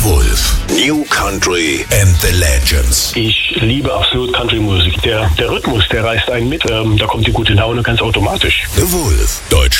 Wolf. New Country and the Legends. Ich liebe absolut Country-Musik. Der Rhythmus, der reißt einen mit. Da kommt die gute Laune ganz automatisch. The Wolf. Deutschland.